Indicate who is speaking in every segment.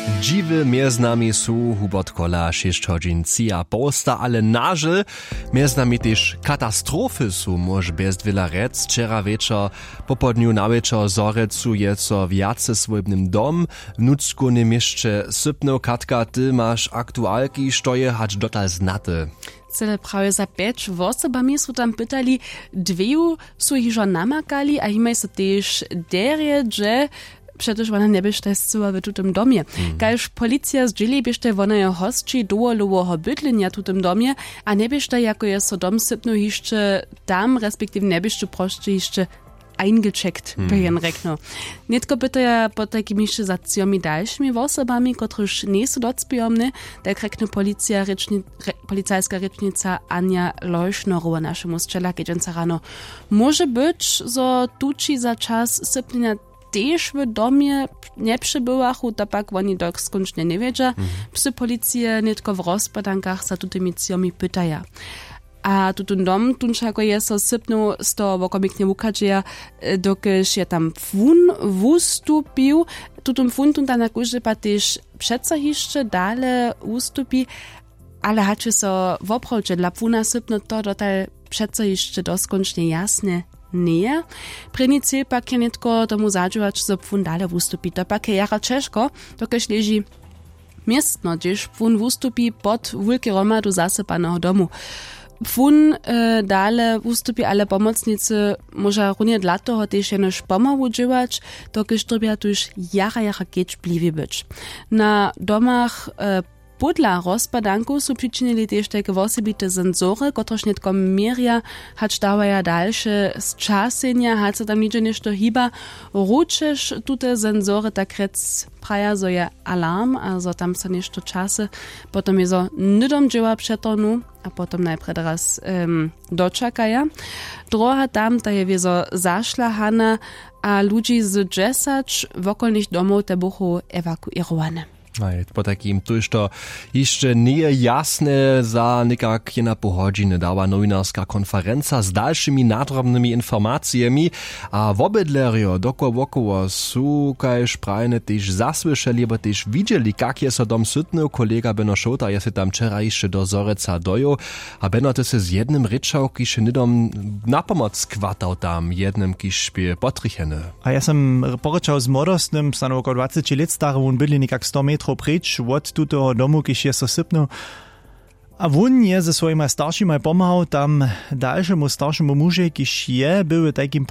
Speaker 1: Dziwy między nami są Hubert Kola, 6 godzin cia posta, ale nażel między nami też katastrofy są, może bez wiele rec. Wczera wieczor, po południu na wieczor zorecu jeco wiace swojbnym dom. W Nuckunym jeszcze sypnął. Katka, ty masz aktualki, što je hacz dotal znate.
Speaker 2: Cele prawie za 5 osobami są tam pytali, dwiju są hižo namakali, a imaj se też derje, że przecież ona nie byś testowa w tym domie. Każ policja zdzieli byście wona je hostči dołolowoho bydlenia w tym domie, a nie byście jako je so dom sypnął jeszcze tam, respektive nie byście proście jeszcze eingecheckt, by jen rekno. Netko byto ja po takimi zacjami dalszymi osobami, którzy nie są docpiomne, tak rekno policajska rečnica Anja Leuschnerowa naszemu strzela kiedzienca rano. Może być, że tuci za czas sypnienia też w domie nie przybyłachu, to pak oni dok skończnie nie wiedzia. Psy policije netko w rozpadankach za tutymi cjami pytaja. A tutun dom, tunčako je so sypnul z toho vokomikne vukačeja, dokež je tam fun vustupil. Tutun fun tun tam nakuže pa tež přeca hišče dale ustupi, ale hače so vopravče dla funa sypnut to dotal přeca hišče doskončne jasne nie. První cíl pak je netko tomu zadžovač, so fun dale ustupi. To pak je jara češko, dokež leži miestno, gdzież fun ustupi pod wulke romadu zasypaného domu. Fun dale ustupi, ale pomocnicy może runie dla toho też jenoż pomału dziełać, to kiedy trzeba tu już jara kieć bliwi być. Na domach podla rozpadanku są przyczynili też takie osobite sensory, któreż netko mieria, hacz dawaja dalsze z czasenia, hacz se tam nicze nešto hiba, ručeš tute sensory tak rec praja, so je alarm, also tam se nešto czasy, potom je so nydom dzieła przetonu, a potom najprej raz dočakaja. Droha tam, ta je wiezo zašlahana, a ludzi z 10 wokolnych domów te buchu ewakuowane.
Speaker 1: Po takim tuż to jeszcze nie jasne za nikak jena po godziny dała nowinarska konferencja z dalszymi nadrobnymi informacjami, a w obydlerio wokoło su kajż prajne też zasłyszeli, bo też widzieli, jak je so dom sytnął. Kolega Beno Šota je se tam wczoraj jeszcze do Zoreca dojo, a Beno to se z jednym ryczał, kiż nidom na pomoc kwatał tam, jednym kiż śpie potrychene.
Speaker 3: A ja sam poryczał z młodostnym, stanu około 20 lat starym, on byli nikak 100 metrów preč od tuto domu, kiž je so sypnul. A on je ze svojima staršima pomahal tam dalšemu staršemu muže, kiž je byl v takim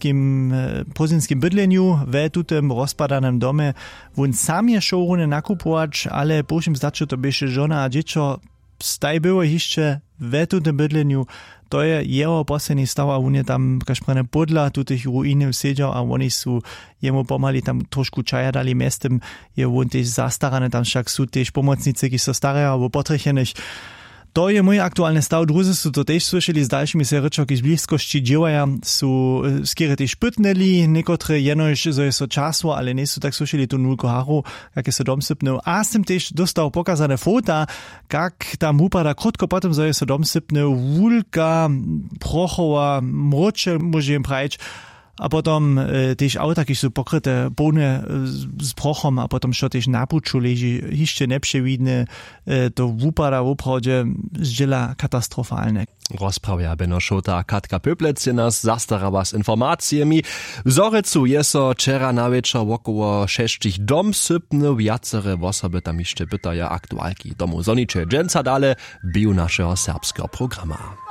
Speaker 3: pozinskim bydlenju ve tutem rozpadanem dome. On sam je šel rune nakupovač, ale pošim zdačo to beše žona a dječo staj było jeszcze ve tutem bydlenju. To je jeho posledný stav a on je tam kažprene podla tutých ruíny sedel a oni sú jemu pomali tam trošku čaja dali mestem, je on tež zastarané, tam však sú tež pomocnice, ki so staré alebo potrechených. To je mój aktualny stav. Druzy sú to tež słyšeli z dalšími se rečoky z blízkosti dževaja, sú skýre tež pytneli, niekotre jenož, zo je so času, ale nie sú tak słyšeli tu nulko haru, jak je so dom sypnul. A sem tež dostal pokazané fota, kak tam upada krotko potom, zo je so dom sypnul, wulka, prochova, mroče, môžem praviť, a potom tež auta, ki sú pokryte bone z prochom a potom šo tež na puču leží, ešte nepřevidne, to upada opravde zdjela katastrofalne.
Speaker 1: Rozprawia Beno Šota, Katka Pöplec je nas zastarała z informacjami. W Zorecu je so wczera na wieczór około 6 dom sypnął, wiacere osoby tam jeszcze pytają aktualki domu. Zonicze dżęca dale, bił naszego serbskiego programa.